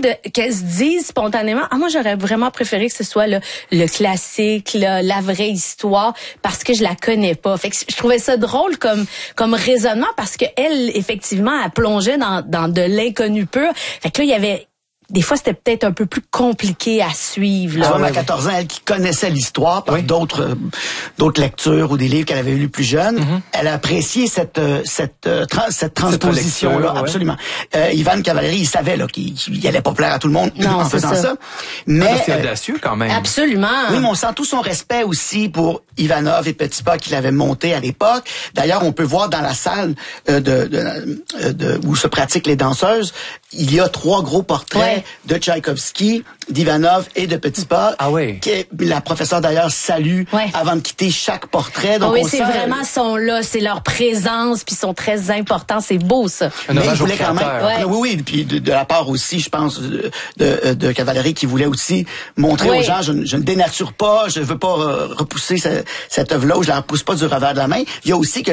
qu'elle se dise spontanément, moi j'aurais vraiment préféré que ce soit le classique, la vraie histoire, parce que je la connais pas. Fait que je trouvais ça drôle comme raisonnement, parce que elle, effectivement, elle plongeait dans de l'inconnu pur. Fait que là, il y avait... Des fois, c'était peut-être un peu plus compliqué à suivre. Là. À 14 ans, elle qui connaissait l'histoire par d'autres lectures ou des livres qu'elle avait lus plus jeune, elle a apprécié cette transposition-là, absolument. Ivan Cavalieri, il savait là qu'il allait pas plaire à tout le monde en faisant ça. Mais c'est audacieux quand même. Absolument. Oui, mais on sent tout son respect aussi pour Ivanov et Petipa qu'il avait monté à l'époque. D'ailleurs, on peut voir dans la salle où se pratiquent les danseuses, il y a 3 gros portraits de Tchaïkovski, d'Ivanov et de Petipa. Ah oui. La professeure d'ailleurs salue avant de quitter chaque portrait. Donc oui, c'est vraiment sont là, c'est leur présence, puis ils sont très importants. C'est beau ça. Mais il voulait quand même. Oui, puis de la part aussi, je pense, de Cavalieri qui voulait aussi montrer aux gens, je ne dénature pas, je veux pas repousser cette œuvre-là, je la repousse pas du revers de la main. Il y a aussi que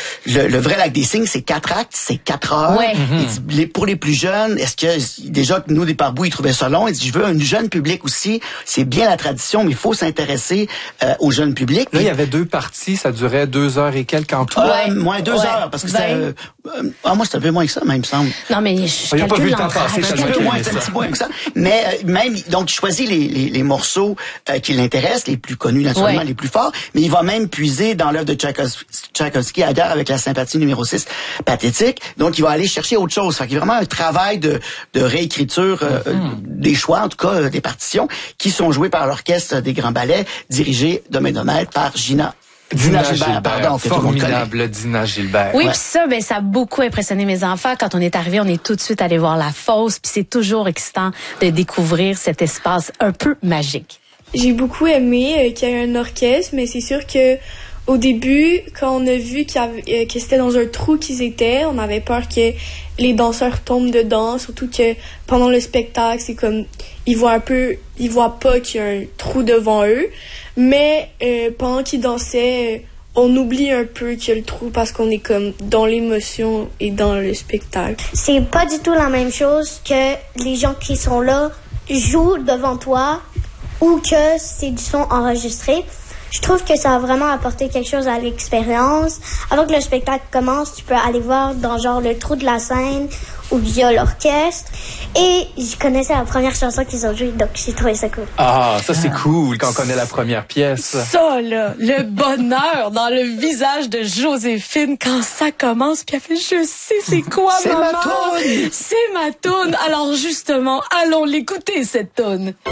le vrai Lac des Cygnes, c'est 4 actes, c'est 4 heures. Pour les plus jeunes, est-ce que déjà nous des Parbous, ils trouvaient ça long, ils disent je veux un jeune public aussi, c'est bien la tradition, mais il faut s'intéresser au jeune public. Là, il y avait 2 parties, ça durait 2 heures et quelques en tout. Moins 2 heures, parce que c'était moi c'était un peu moins que ça, même, il me semble. Non, mais je n'ai pas vu le temps passer, un petit peu moins que ça. Mais même, donc, il choisit les morceaux qui l'intéressent, les plus connus, naturellement, les plus forts, mais il va même puiser dans l'œuvre de Tchaïkovski, à guerre avec la sympathie numéro 6, pathétique. Donc, il va aller chercher autre chose. Fait qu'il y a vraiment un travail de réécriture des choix, en tout cas, des partitions, qui sont jouées par l'orchestre des Grands Ballets, dirigé de main de maître par Dina Gilbert, pardon, que formidable Dina Gilbert. Oui, puis ça a beaucoup impressionné mes enfants. Quand on est arrivé, on est tout de suite allé voir la fosse, puis c'est toujours excitant de découvrir cet espace un peu magique. J'ai beaucoup aimé qu'il y ait un orchestre, mais c'est sûr que au début, quand on a vu que c'était dans un trou qu'ils étaient, on avait peur que les danseurs tombent dedans, surtout que pendant le spectacle, c'est comme ils voient pas qu'il y a un trou devant eux, mais pendant qu'ils dansaient, on oublie un peu qu'il y a le trou parce qu'on est comme dans l'émotion et dans le spectacle. C'est pas du tout la même chose que les gens qui sont là jouent devant toi ou que c'est du son enregistré. Je trouve que ça a vraiment apporté quelque chose à l'expérience. Avant que le spectacle commence, tu peux aller voir dans genre le trou de la scène où il y a l'orchestre. Et je connaissais la première chanson qu'ils ont jouée, donc j'ai trouvé ça cool. Ah, ça c'est cool quand on connaît la première pièce. Ça là, le bonheur dans le visage de Joséphine quand ça commence, puis elle fait je sais c'est quoi maman. C'est ma toune. C'est ma toune. Alors justement, allons l'écouter cette toune.